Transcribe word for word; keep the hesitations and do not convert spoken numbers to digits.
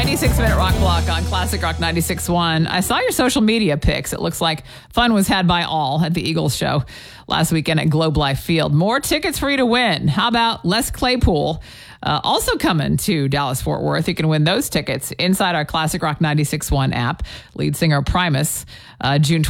ninety-six minute rock block on Classic Rock ninety-six point one. I saw your social media pics. It looks like fun was had by all at the Eagles show last weekend at Globe Life Field. More tickets for you to win. How about Les Claypool uh, also coming to Dallas-Fort Worth? You can win those tickets inside our Classic Rock ninety-six point one app. Lead singer Primus, uh, June